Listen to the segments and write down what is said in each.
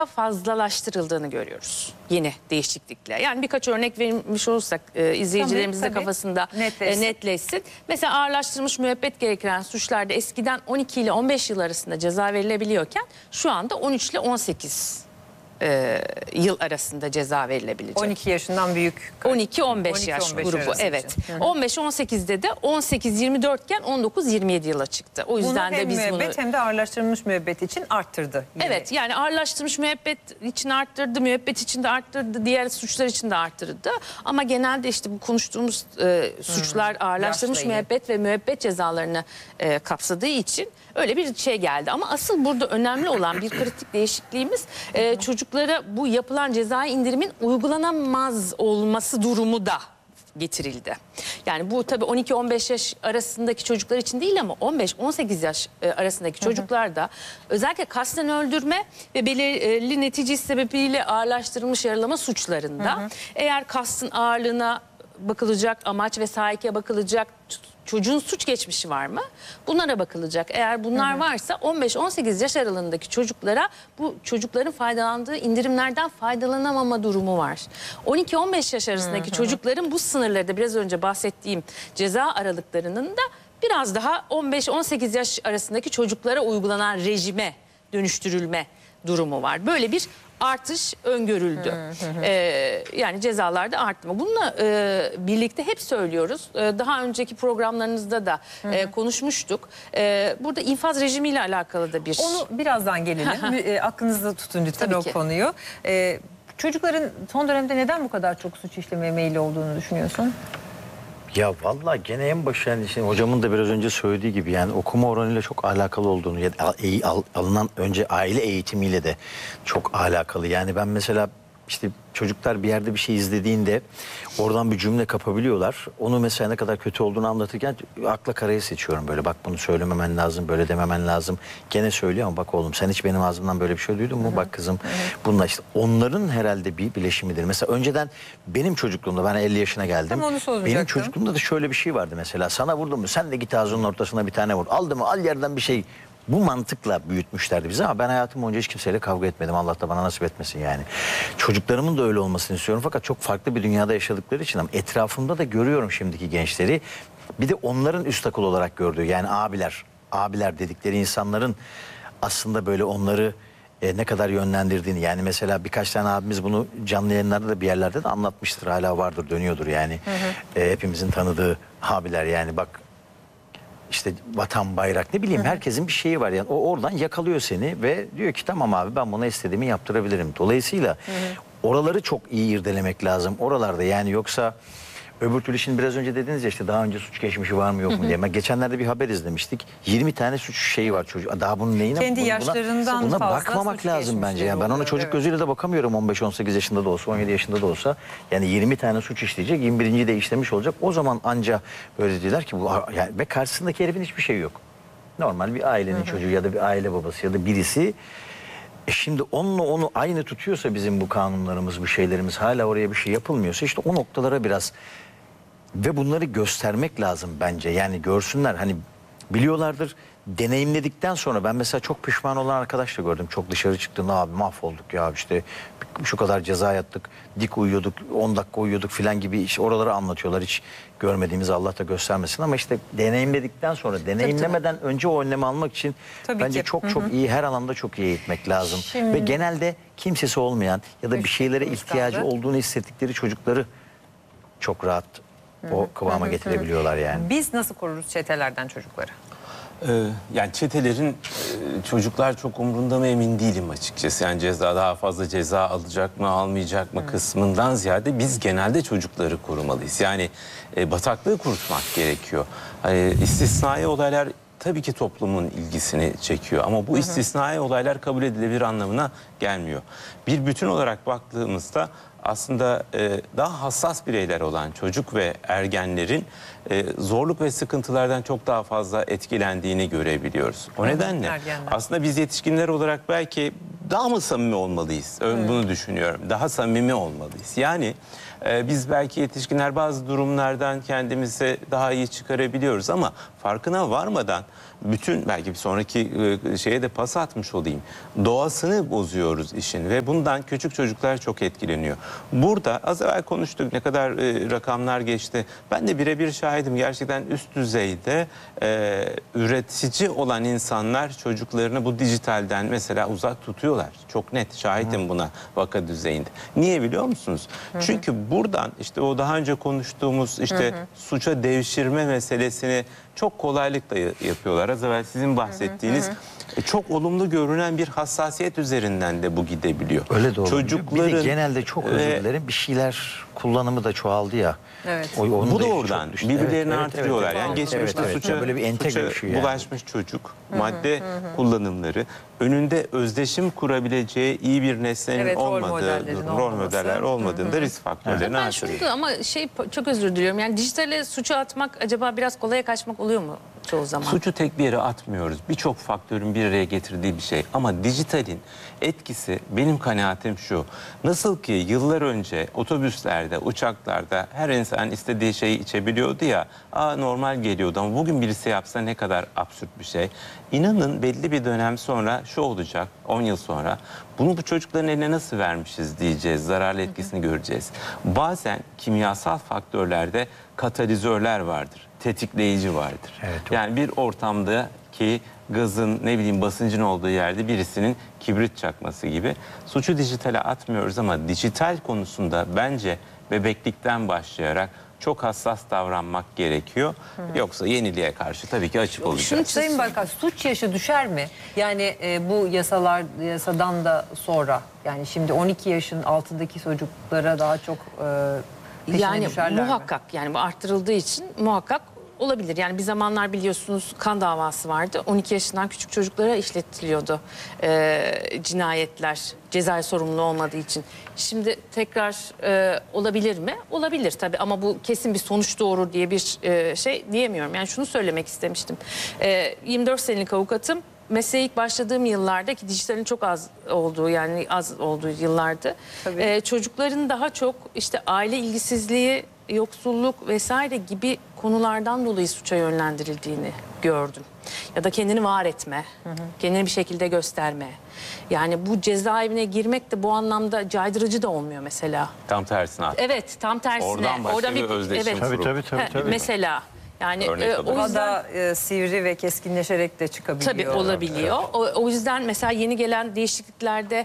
fazlalaştırıldığını görüyoruz yeni değişiklikle. Yani birkaç örnek vermiş olursak izleyicilerimiz de kafasında netleşsin. Mesela ağırlaştırılmış müebbet gerektiren suçlarda eskiden 12 ile 15 yıl arasında ceza verilebiliyorken şu anda 13 ile 18 yıl arasında ceza verilebilecek. 12 yaşından büyük. 12-15 yaş grubu, evet. 15-18'de de 18-24 iken 19-27 yıla çıktı. O yüzden de biz bunu... müebbet hem de ağırlaştırılmış müebbet için arttırdı. Yine. Evet, yani ağırlaştırılmış müebbet için arttırdı, müebbet için de arttırdı, diğer suçlar için de arttırdı. Ama genelde işte bu konuştuğumuz suçlar ağırlaştırılmış müebbet ve müebbet cezalarını kapsadığı için öyle bir şey geldi. Ama asıl burada önemli olan bir kritik değişikliğimiz çocuklara bu yapılan ceza indirimin uygulanamaz olması durumu da getirildi. Yani bu tabii 12-15 yaş arasındaki çocuklar için değil ama 15-18 yaş arasındaki çocuklar da özellikle kasten öldürme ve belirli netice sebebiyle ağırlaştırılmış yaralama suçlarında eğer kastın ağırlığına bakılacak, amaç ve sahike bakılacak, çocuğun suç geçmişi var mı? Bunlara bakılacak. Eğer bunlar varsa 15-18 yaş aralığındaki çocuklara bu çocukların faydalandığı indirimlerden faydalanamama durumu var. 12-15 yaş arasındaki çocukların bu sınırları da biraz önce bahsettiğim ceza aralıklarının da biraz daha 15-18 yaş arasındaki çocuklara uygulanan rejime dönüştürülme durumu var. Böyle bir artış öngörüldü. Yani cezalarda artma. Bununla birlikte hep söylüyoruz. Daha önceki programlarınızda da konuşmuştuk. Burada infaz rejimiyle alakalı da bir... Onu birazdan gelelim. Aklınızda tutun lütfen o konuyu. Çocukların son dönemde neden bu kadar çok suç işlemeye meyilli olduğunu düşünüyorsun? Ya vallahi gene en başı yani şimdi hocamın da biraz önce söylediği gibi yani okuma oranıyla çok alakalı olduğunu ya alınan önce aile eğitimiyle de çok alakalı. Yani ben mesela işte çocuklar bir yerde bir şey izlediğinde oradan bir cümle kapabiliyorlar. Onu mesela ne kadar kötü olduğunu anlatırken akla karayı seçiyorum böyle. Bak bunu söylememen lazım, böyle dememen lazım. Gene söylüyor ama bak oğlum sen hiç benim ağzımdan böyle bir şey duydun mu? Bak kızım bununla işte onların herhalde bir bileşimidir. Mesela önceden benim çocukluğumda ben 50 yaşına geldim. Benim çocukluğumda da şöyle bir şey vardı mesela. Sana vurdum mu sen de git ağzının ortasına bir tane vur. Aldı mı al yerden bir şey. Bu mantıkla büyütmüşlerdi bizi ama ben hayatım boyunca hiç kimseyle kavga etmedim. Allah da bana nasip etmesin yani. Çocuklarımın da öyle olmasını istiyorum fakat çok farklı bir dünyada yaşadıkları için ama etrafımda da görüyorum şimdiki gençleri. Bir de onların üst akıl olarak gördüğü yani abiler dedikleri insanların aslında böyle onları ne kadar yönlendirdiğini yani mesela birkaç tane abimiz bunu canlı yayınlarda da bir yerlerde de anlatmıştır. Hala vardır, dönüyordur yani. Hepimizin tanıdığı abiler yani bak İşte vatan, bayrak ne bileyim herkesin bir şeyi var yani o oradan yakalıyor seni ve diyor ki tamam abi ben buna istediğimi yaptırabilirim. Dolayısıyla oraları çok iyi irdelemek lazım oralarda yani yoksa öbür türlü şimdi biraz önce dediniz ya işte daha önce suç geçmişi var mı yok mu diye. Ben geçenlerde bir haber izlemiştik. 20 tane suç şeyi var çocuk. Daha bunun neyine? Kendi yaşlarından buna fazla bakmamak lazım bence. Yani ben ona çocuk gözüyle de bakamıyorum 15-18 yaşında da olsa 17 yaşında da olsa. Yani 20 tane suç işleyecek 21. de işlemiş olacak. O zaman anca böyle dediler ki bu yani ve karşısındaki herifin hiçbir şeyi yok. Normal bir ailenin çocuğu ya da bir aile babası ya da birisi. Şimdi onunla onu aynı tutuyorsa bizim bu kanunlarımız, bu şeylerimiz hala oraya bir şey yapılmıyorsa işte o noktalara biraz ve bunları göstermek lazım bence. Yani görsünler hani biliyorlardır deneyimledikten sonra ben mesela çok pişman olan arkadaş da gördüm. Çok dışarı çıktığında abi mahvolduk ya işte şu kadar ceza yattık, dik uyuyorduk, 10 dakika uyuyorduk filan gibi işte oraları anlatıyorlar. Hiç görmediğimiz Allah da göstermesin ama işte deneyimledikten sonra deneyimlemeden önce o önlemi almak için bence çok iyi her alanda çok iyi eğitmek lazım. Ve genelde kimsesi olmayan ya da bir şeylere ihtiyacı olduğunu hissettikleri çocukları çok rahat o kıvama getirebiliyorlar yani. Biz nasıl koruruz çetelerden çocukları? Yani çetelerin çocuklar çok umrunda mı emin değilim açıkçası. Yani daha fazla ceza alacak mı almayacak mı kısmından ziyade biz genelde çocukları korumalıyız. Yani bataklığı kurutmak gerekiyor. İstisnai olaylar tabii ki toplumun ilgisini çekiyor ama bu istisnai olaylar kabul edilebilir anlamına gelmiyor. Bir bütün olarak baktığımızda aslında daha hassas bireyler olan çocuk ve ergenlerin zorluk ve sıkıntılardan çok daha fazla etkilendiğini görebiliyoruz. O nedenle aslında biz yetişkinler olarak belki daha mı samimi olmalıyız? Bunu düşünüyorum. Daha samimi olmalıyız. Yani biz belki yetişkinler bazı durumlardan kendimizi daha iyi çıkarabiliyoruz ama farkına varmadan bütün, belki bir sonraki şeye de pas atmış olayım, doğasını bozuyoruz işin ve bundan küçük çocuklar çok etkileniyor. Burada az evvel konuştuk, ne kadar rakamlar geçti. Ben de birebir şahidim. Gerçekten üst düzeyde üretici olan insanlar çocuklarını bu dijitalden mesela uzak tutuyorlar. Çok net şahidim buna vaka düzeyinde. Niye biliyor musunuz? Çünkü buradan işte o daha önce konuştuğumuz işte suça devşirme meselesini çok kolaylıkla yapıyorlar. Az evvel sizin bahsettiğiniz çok olumlu görünen bir hassasiyet üzerinden de bu gidebiliyor. Öyle de olabiliyor. Çocukların Bir de genelde çok özür dilerim, bir şeyler kullanımı da çoğaldı ya. Evet. Onu bu da da çok oradan düştü. birbirlerini Evet, artırıyorlar. evet, Yani evet. geçmişte Evet, evet. suça, Böyle bir entegre bir şey yani. bulaşmış çocuk, madde kullanımları, önünde özdeşim kurabileceği iyi bir nesnenin Evet, rol olmadığı, modellerin rol olmaması. modeller olmadığında risk faktörlerini Ben şunu artırıyor. da ama çok özür diliyorum. Yani dijitale suçu atmak acaba biraz kolaya kaçmak oluyor mu çoğu zaman? Suçu tek bir yere atmıyoruz. Birçok faktörün bir araya getirdiği bir şey. Ama dijitalin etkisi, benim kanaatim şu. Nasıl ki yıllar önce otobüslerde, uçaklarda her insan istediği şeyi içebiliyordu ya, normal geliyordu ama bugün birisi yapsa ne kadar absürt bir şey. İnanın belli bir dönem sonra şu olacak, 10 yıl sonra, bunu bu çocukların eline nasıl vermişiz diyeceğiz, zararlı etkisini göreceğiz. Bazen kimyasal faktörlerde katalizörler vardır, tetikleyici vardır. Evet, Yani bir ortamdaki gazın, ne bileyim, basıncın olduğu yerde birisinin kibrit çakması gibi. Suçu dijitale atmıyoruz ama dijital konusunda bence bebeklikten başlayarak çok hassas davranmak gerekiyor. Yoksa yeniliğe karşı tabii ki açık olacağız. Sayın Baykal, suç yaşı düşer mi? Yani bu yasadan da sonra, yani şimdi 12 yaşın altındaki çocuklara daha çok peşine Yani düşerler mi? muhakkak, yani bu arttırıldığı için muhakkak olabilir. Yani bir zamanlar biliyorsunuz kan davası vardı. 12 yaşından küçük çocuklara işletiliyordu cinayetler, cezai sorumlu olmadığı için. Şimdi tekrar olabilir mi? Olabilir tabii ama bu kesin bir sonuç doğurur diye bir şey diyemiyorum. Yani şunu söylemek istemiştim. 24 senelik avukatım. Mesleğe ilk başladığım yıllarda, ki dijitalin çok az olduğu, yani az olduğu yıllardı. Çocukların daha çok işte aile ilgisizliği, yoksulluk vesaire gibi konulardan dolayı suça yönlendirildiğini gördüm. Ya da kendini var etme, kendini bir şekilde gösterme. Yani bu cezaevine girmek de bu anlamda caydırıcı da olmuyor mesela. Tam tersine at. Evet, tam tersine. Oradan başka bir özdeşim kurup. Tabii. Mesela. Yani Örnek o olarak. yüzden Daha da sivri ve keskinleşerek de çıkabiliyor. tabii olabiliyor. O yüzden mesela yeni gelen değişikliklerde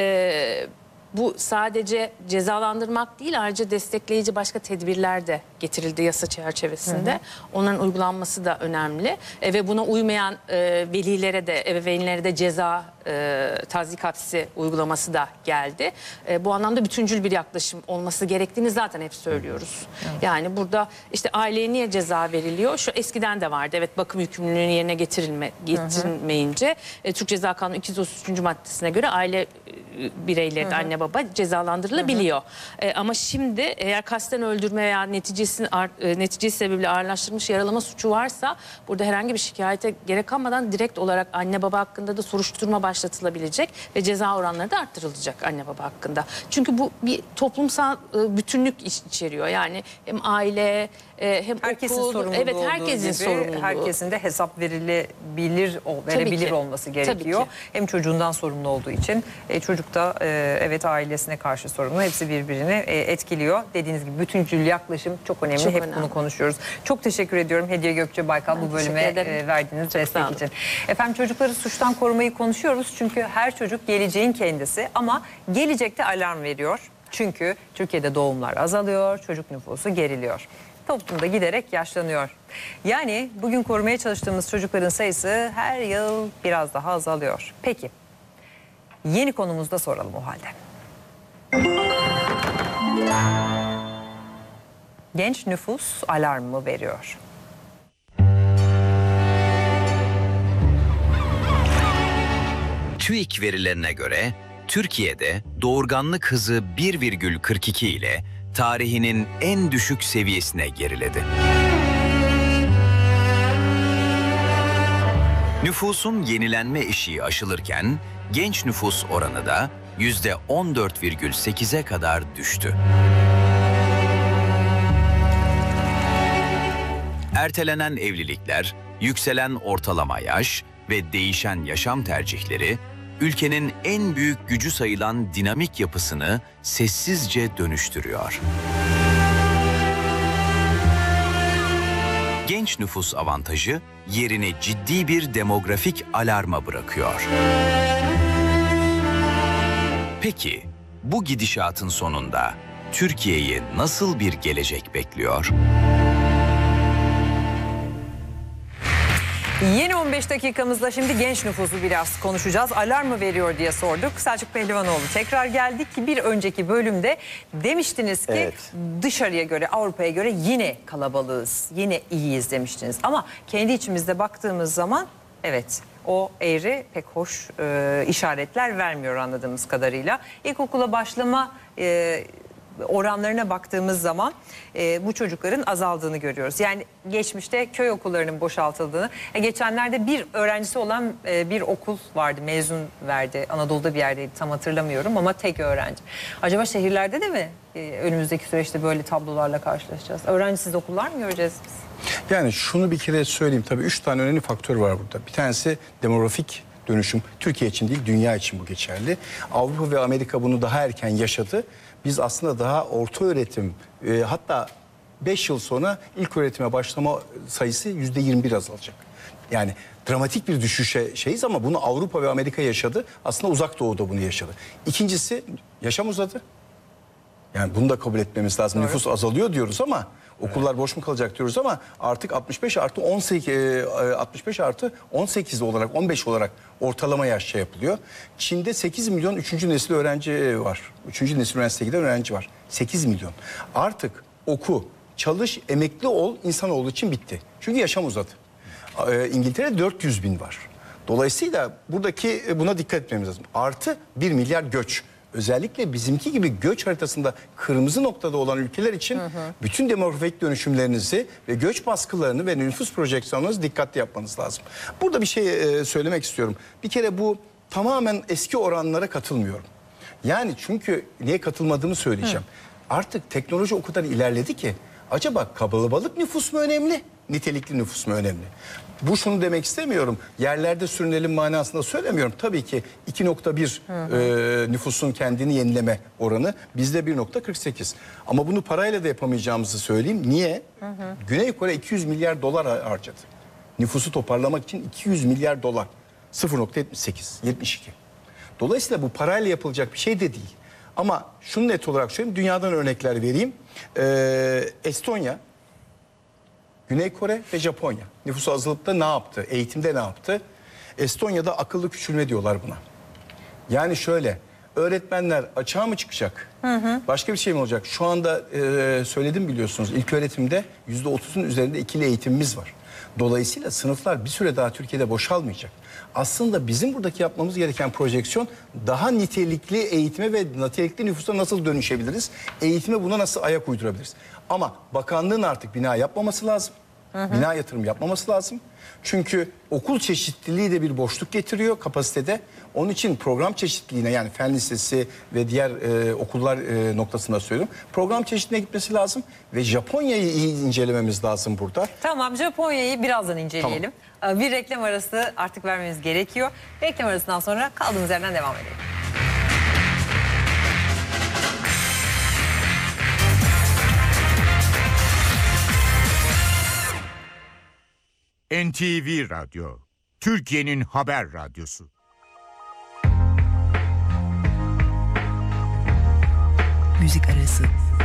bu sadece cezalandırmak değil, ayrıca destekleyici başka tedbirler de getirildi yasa çerçevesinde. Onların uygulanması da önemli. Ve buna uymayan velilere de, ebeveynlere de ceza tazik hapsi uygulaması da geldi. Bu anlamda bütüncül bir yaklaşım olması gerektiğini zaten hep söylüyoruz. Yani burada işte aileye niye ceza veriliyor? Şu eskiden de vardı. Evet, bakım yükümlülüğünü yerine getirilmeyince Türk Ceza Kanunu 233. maddesine göre aile bireyleri de, anne baba cezalandırılabiliyor. Ama şimdi eğer kasten öldürme veya neticesi sebebiyle ağırlaştırılmış yaralama suçu varsa burada herhangi bir şikayete gerek kalmadan direkt olarak anne baba hakkında da soruşturma başlatılabilecek ve ceza oranları da arttırılacak anne baba hakkında. Çünkü bu bir toplumsal bütünlük içeriyor. Yani hem aile hem Herkesin okul, sorumluluğu evet, olduğu herkesin gibi sorumluluğu. herkesin de hesap verebilir ki. olması Tabii gerekiyor. ki. Hem çocuğundan sorumlu olduğu için çocuk da evet ailesine karşı sorumlu. Hepsi birbirini etkiliyor. Dediğiniz gibi bütüncül yaklaşım çok önemli. Çok Hep önemli. bunu konuşuyoruz. Çok teşekkür ediyorum Hediye Gökçe Baykal bu teşekkür bölüme ederim. verdiğiniz Çok sağ destek olun. için. Efendim, çocukları suçtan korumayı konuşuyoruz. Çünkü her çocuk geleceğin kendisi ama gelecekte alarm veriyor. Çünkü Türkiye'de doğumlar azalıyor, çocuk nüfusu geriliyor. Toplumda giderek yaşlanıyor. Yani bugün korumaya çalıştığımız çocukların sayısı her yıl biraz daha azalıyor. Peki, yeni konumuzda soralım o halde. Genç nüfus alarm mı veriyor? TÜİK verilerine göre Türkiye'de doğurganlık hızı 1,42 ile tarihinin en düşük seviyesine geriledi. Nüfusun yenilenme eşiği aşılırken genç nüfus oranı da %14,8'e kadar düştü. Ertelenen evlilikler, yükselen ortalama yaş ve değişen yaşam tercihleri, ülkenin en büyük gücü sayılan dinamik yapısını sessizce dönüştürüyor. Genç nüfus avantajı yerini ciddi bir demografik alarma bırakıyor. Peki, bu gidişatın sonunda Türkiye'yi nasıl bir gelecek bekliyor? Yeni 15 dakikamızda şimdi genç nüfusu biraz konuşacağız. Alarm mı veriyor diye sorduk. Selçuk Pehlivanoğlu tekrar geldik. Bir önceki bölümde demiştiniz ki Evet. dışarıya göre, Avrupa'ya göre yine kalabalığız, yine iyiyiz demiştiniz. Ama kendi içimizde baktığımız zaman evet, o eğri pek hoş işaretler vermiyor anladığımız kadarıyla. İlkokula başlama oranlarına baktığımız zaman bu çocukların azaldığını görüyoruz. Yani geçmişte köy okullarının boşaltıldığını, geçenlerde bir öğrencisi olan bir okul vardı, mezun verdi. Anadolu'da bir yerdeydi, tam hatırlamıyorum ama tek öğrenci. Acaba şehirlerde de mi önümüzdeki süreçte böyle tablolarla karşılaşacağız? Öğrencisiz okullar mı göreceğiz biz? Yani şunu bir kere söyleyeyim, tabii 3 tane önemli faktör var burada. Bir tanesi demografik dönüşüm. Türkiye için değil, dünya için bu geçerli. Avrupa ve Amerika bunu daha erken yaşadı. Biz aslında daha orta öğretim, hatta 5 yıl sonra ilk öğretime başlama sayısı %21 azalacak. Yani dramatik bir düşüşe şeyiz ama bunu Avrupa ve Amerika yaşadı. Aslında Uzak Doğu'da bunu yaşadı. İkincisi, yaşam uzadı. Yani bunu da kabul etmemiz lazım. Doğru. Nüfus azalıyor diyoruz ama okullar boş mu kalacak diyoruz ama artık 65 artı 18 olarak, 15 olarak ortalama yaş şey yapılıyor. Çin'de 8 milyon 3. nesil öğrenci var. 3. nesil üniversiteye giden öğrenci var. 8 milyon. Artık oku, çalış, emekli ol insanoğlu için bitti. Çünkü yaşam uzadı. İngiltere'de 400 bin var. Dolayısıyla buradaki buna dikkat etmemiz lazım. Artı 1 milyar göç. Özellikle bizimki gibi göç haritasında kırmızı noktada olan ülkeler için bütün demografik dönüşümlerinizi ve göç baskılarını ve nüfus projeksiyonlarınızı dikkatli yapmanız lazım. Burada bir şey söylemek istiyorum. Bir kere bu tamamen eski oranlara katılmıyorum. Yani çünkü niye katılmadığımı söyleyeceğim. Artık teknoloji o kadar ilerledi ki acaba kalabalık nüfus mu önemli, nitelikli nüfus mu önemli? Bu şunu demek istemiyorum. Yerlerde sürünelim manasında söylemiyorum. Tabii ki 2,1 nüfusun kendini yenileme oranı, bizde 1,48. Ama bunu parayla da yapamayacağımızı söyleyeyim. Niye? Güney Kore 200 milyar dolar harcadı. Nüfusu toparlamak için 200 milyar dolar. 0,78, 72. Dolayısıyla bu parayla yapılacak bir şey de değil. Ama şunu net olarak söyleyeyim. Dünyadan örnekler vereyim. Estonya, Güney Kore ve Japonya nüfusu azalıp da ne yaptı? Eğitimde ne yaptı? Estonya'da akıllı küçülme diyorlar buna. Yani şöyle, öğretmenler açığa mı çıkacak? Başka bir şey mi olacak? Şu anda söyledim biliyorsunuz, ilköğretimde %30'un üzerinde ikili eğitimimiz var. Dolayısıyla sınıflar bir süre daha Türkiye'de boşalmayacak. Aslında bizim buradaki yapmamız gereken projeksiyon daha nitelikli eğitime ve nitelikli nüfusa nasıl dönüşebiliriz? Eğitime buna nasıl ayak uydurabiliriz? Ama bakanlığın artık bina yapmaması lazım. Bina yatırım yapmaması lazım. Çünkü okul çeşitliliği de bir boşluk getiriyor kapasitede. Onun için program çeşitliliğine, yani fen lisesi ve diğer okullar noktasında söylüyorum. Program çeşitliliğine gitmesi lazım ve Japonya'yı iyi incelememiz lazım burada. Tamam, Japonya'yı birazdan inceleyelim. Bir reklam arası artık vermemiz gerekiyor. Reklam arasından sonra kaldığımız yerden devam edelim. NTV Radyo, Türkiye'nin haber radyosu. Müzik arası.